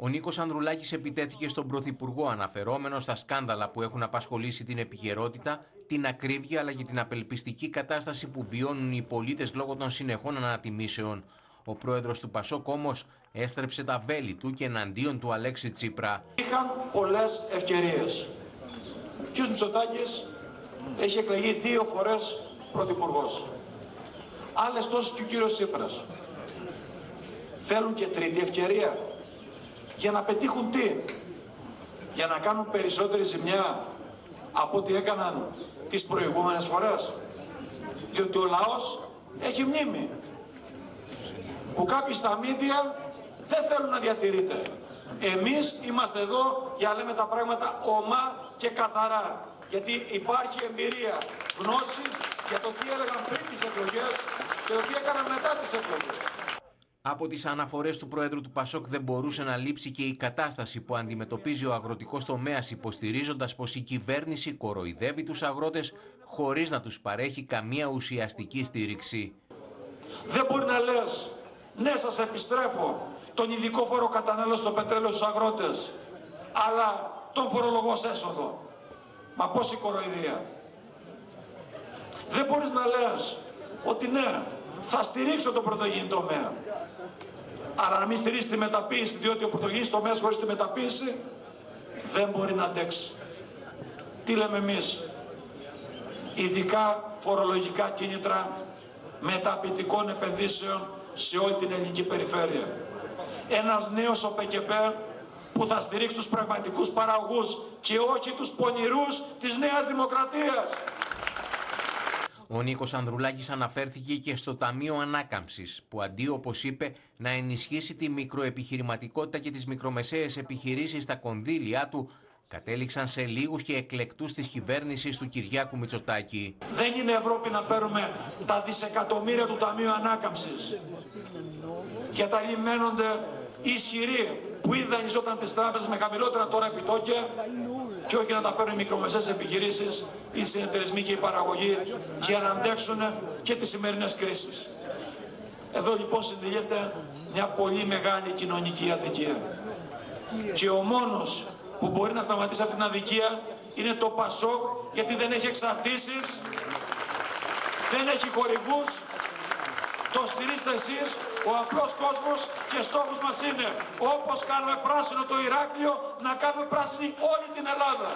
Ο Νίκος Ανδρουλάκης επιτέθηκε στον Πρωθυπουργό αναφερόμενο στα σκάνδαλα που έχουν απασχολήσει την επικαιρότητα, την ακρίβεια αλλά και την απελπιστική κατάσταση που βιώνουν οι πολίτες λόγω των συνεχών ανατιμήσεων. Ο πρόεδρος του Πασόκ όμως έστρεψε τα βέλη του και εναντίον του Αλέξη Τσίπρα. Είχαν πολλές ευκαιρίες. Ο κ. Μητσοτάκης έχει εκλεγεί 2 φορές πρωθυπουργός. Άλλες τόσες και ο κύριος Τσίπρας. Θέλουν και τρίτη ευκαιρία. Για να πετύχουν τι? Για να κάνουν περισσότερη ζημιά από ό,τι έκαναν τις προηγούμενες φορές. Διότι ο λαός έχει μνήμη. Που κάποιοι στα μίντια δεν θέλουν να διατηρείται. Εμείς είμαστε εδώ για να λέμε τα πράγματα ομά και καθαρά. Γιατί υπάρχει εμπειρία, γνώση για το τι έλεγαν πριν τις εκλογές και το τι έκαναν μετά τις εκλογές. Από τις αναφορές του Προέδρου του Πασόκ δεν μπορούσε να λείψει και η κατάσταση που αντιμετωπίζει ο αγροτικός τομέας, υποστηρίζοντας πως η κυβέρνηση κοροϊδεύει τους αγρότες χωρίς να τους παρέχει καμία ουσιαστική στήριξη. Δεν μπορεί να λες, ναι, σας επιστρέφω τον ειδικό φόρο κατανάλωση στο πετρέλαιο στους αγρότες, αλλά τον φορολογώ σε έσοδο. Μα πόση κοροϊδία. Δεν μπορείς να λες ότι ναι, θα στηρίξω τον πρωτογενή τομέα, αλλά να μην στηρίξει τη μεταποίηση, διότι ο πρωτογενής τομέας χωρίς τη μεταποίηση δεν μπορεί να αντέξει. Τι λέμε εμείς? Ειδικά φορολογικά κίνητρα μεταποιητικών επενδύσεων σε όλη την ελληνική περιφέρεια. Ένας νέος ΟΠΕΚΕΠ που θα στηρίξει τους πραγματικούς παραγωγούς και όχι τους πονηρούς της Νέας Δημοκρατίας. Ο Νίκος Ανδρουλάκης αναφέρθηκε και στο Ταμείο Ανάκαμψης, που αντί, όπως είπε, να ενισχύσει τη μικροεπιχειρηματικότητα και τις μικρομεσαίες επιχειρήσεις στα κονδύλια του, κατέληξαν σε λίγους και εκλεκτούς της κυβέρνησης του Κυριάκου Μητσοτάκη. Δεν είναι Ευρώπη να παίρνουμε τα δισεκατομμύρια του Ταμείου Ανάκαμψης. Για τα λιμένονται ισχυροί που ήδη δανειζόταν τις τράπεζες με χαμηλότερα τώρα επιτόκια, και όχι να τα παίρνουν οι μικρομεσαίες επιχειρήσεις, οι συνεταιρισμοί και οι παραγωγοί για να αντέξουν και τις σημερινές κρίσεις. Εδώ λοιπόν συντελείται μια πολύ μεγάλη κοινωνική αδικία. Και ο μόνος που μπορεί να σταματήσει αυτή την αδικία είναι το Πασόκ, γιατί δεν έχει εξαρτήσεις, δεν έχει χορηγούς. Το στηρίζετε εσείς, ο απλός κόσμος, και στόχος μας είναι, όπως κάνουμε πράσινο το Ηράκλειο, να κάνουμε πράσινη όλη την Ελλάδα.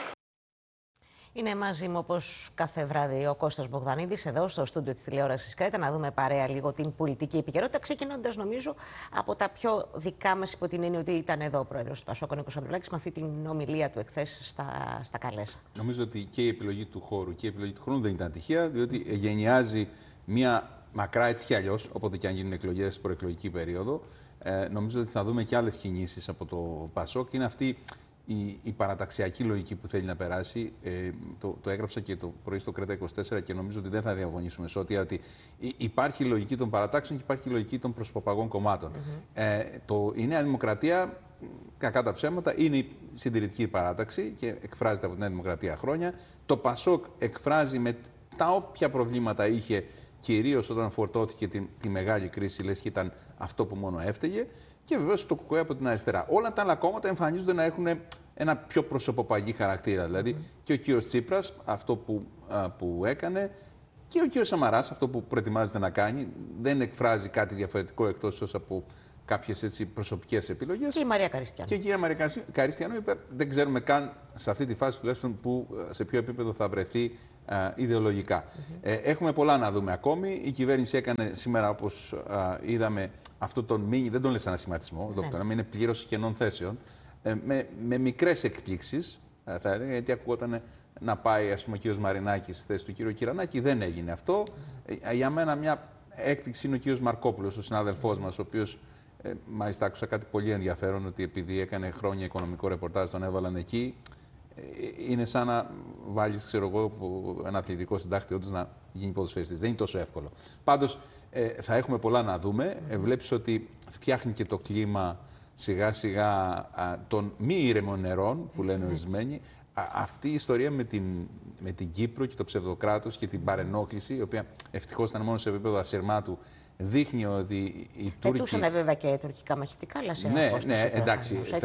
Είναι μαζί μου όπως κάθε βράδυ ο Κώστας Μπογδανίδης εδώ στο στούντιο της τηλεόρασης Κρέτα, να δούμε παρέα λίγο την πολιτική επικαιρότητα, ξεκινώντας νομίζω από τα πιο δικά μας, υπό την έννοια ότι ήταν εδώ ο πρόεδρος του Πασόκ, ο Νίκος Ανδρουλάκης, με αυτή την ομιλία του εχθές στα Καλέσα. Νομίζω ότι και η επιλογή του χώρου και η επιλογή του χρόνου δεν ήταν τυχαία, διότι γενιάζει μια μακρά έτσι κι αλλιώς, όποτε και αν γίνουν εκλογές προεκλογική περίοδο. Νομίζω ότι θα δούμε και άλλες κινήσεις από το Πασόκ. Είναι αυτή η παραταξιακή λογική που θέλει να περάσει. Το έγραψα και το πρωί στο Κρέτα 24 και νομίζω ότι δεν θα διαφωνήσουμε σε ότι υπάρχει η λογική των παρατάξεων και υπάρχει η λογική των προσποπαγών κομμάτων. Η Νέα Δημοκρατία, κακά τα ψέματα, είναι η συντηρητική παράταξη και εκφράζεται από τη Νέα Δημοκρατία χρόνια. Το Πασόκ εκφράζει με τα όποια προβλήματα είχε, κυρίως όταν φορτώθηκε τη μεγάλη κρίση, λες και ήταν αυτό που μόνο έφταιγε. Και βεβαίως το ΚΚΕ από την αριστερά. Όλα τα άλλα κόμματα εμφανίζονται να έχουν ένα πιο προσωποπαγή χαρακτήρα. Δηλαδή και ο κύριος Τσίπρας, αυτό που έκανε, και ο κύριος Σαμαράς, αυτό που προετοιμάζεται να κάνει, δεν εκφράζει κάτι διαφορετικό εκτός από κάποιες προσωπικές επιλογές. Και η Μαρία Καριστιανού. Και η κυρία Μαρία Καριστιανού, δεν ξέρουμε καν σε αυτή τη φάση τουλάχιστον σε ποιο επίπεδο θα βρεθεί ιδεολογικά. Έχουμε πολλά να δούμε ακόμη. Η κυβέρνηση έκανε σήμερα, όπως είδαμε, αυτό τον μίνι, δεν τον λες ανασχηματισμό, είναι πλήρωση κενών θέσεων, με μικρές εκπλήξεις, θα έλεγα, γιατί ακούγονταν να πάει, ας πούμε, ο κύριος Μαρινάκης στη θέση του κύριου Κυρανάκη. Δεν έγινε αυτό. Για μένα μια έκπληξη είναι ο κύριος Μαρκόπουλος, ο συνάδελφός μας, ο οποίος, μάλιστα άκουσα κάτι πολύ ενδιαφέρον, ότι επειδή έκανε χρόνια οικονομικό ρεπορτάζ, τον έβαλαν εκεί. Είναι σαν να βάλεις, ξέρω εγώ, ένα αθλητικό συντάκτη όντως να γίνει ποδοσφαιριστής. Δεν είναι τόσο εύκολο. Πάντως, θα έχουμε πολλά να δούμε. Βλέπεις ότι φτιάχνει και το κλίμα σιγά-σιγά των μη ήρεμων νερών, που λένε ορισμένοι. Αυτή η ιστορία με την Κύπρο και το ψευδοκράτος και την παρενόχληση, η οποία ευτυχώς ήταν μόνο σε επίπεδο ασυρμάτου, δείχνει ότι οι Τούρκοι... Πετούσαν βέβαια και τουρκικά μαχητικά, αλλά σε ναι, εντάξει.